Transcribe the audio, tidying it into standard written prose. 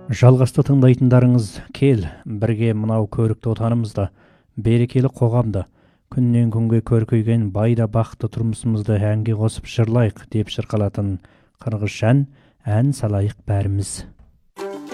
Жалғасты тыңдайтындарыңыз кел, бірге мынау көрікті отанымызда, берекелі қоғамда, күннен күнге көркейген байда бақытты тұрмысымызды әнге қосып жырлайық деп шырқалатын қырғызша ән салайық бәріміз.